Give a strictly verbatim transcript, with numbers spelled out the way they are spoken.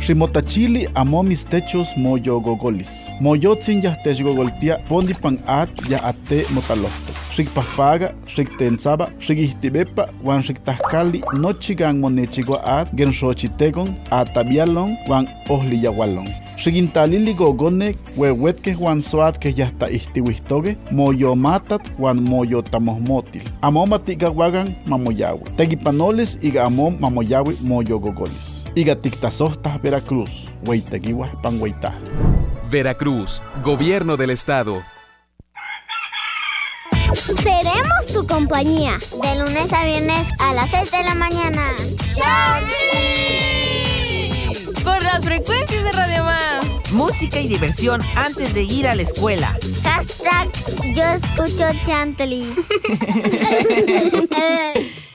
Rimotachili amo mis techos moyo gogolis. Moyotzin ya tech gogoltia pondi pan at ya ate motalohto. Rikpafaga, riktensaba, rikihtibepa, wan riktahkali, nochigan monechigua at, genshochitegon, atabialon, wan ohliyawalon. Rigintalili gogonek, wewetke wan soat que ya está ihtiwistoge, moyo matat, wan moyo tamohmotil. Amo matigawagan mamoyawe. Tegipanoles iga amom mamoyawe moyo gogolis. Iga tiktasohtas Veracruz, weitegiwas panweitah. Veracruz, Gobierno del Estado. Seremos tu compañía de lunes a viernes a las seis de la mañana. ¡Chantley! Por las frecuencias de Radio Más. Música y diversión antes de ir a la escuela. Hashtag yo escucho Chantley.